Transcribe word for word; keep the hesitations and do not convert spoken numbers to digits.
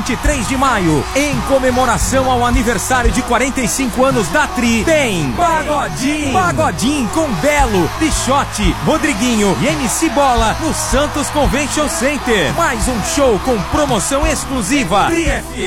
vinte e três de maio, em comemoração ao aniversário de quarenta e cinco anos da Tri, tem Pagodinho, Pagodinho com Belo, Pichote, Rodriguinho e M C Bola no Santos Convention Center. Mais um show com promoção exclusiva. Tri F